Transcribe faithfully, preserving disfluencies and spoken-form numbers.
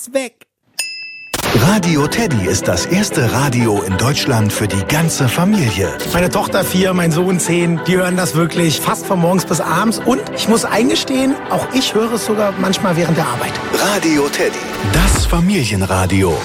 ist weg. Radio Teddy ist das erste Radio in Deutschland für die ganze Familie. Meine Tochter vier, mein Sohn zehn, die hören das wirklich fast von morgens bis abends. Und ich muss eingestehen, auch ich höre es sogar manchmal während der Arbeit. Radio Teddy, das Familienradio.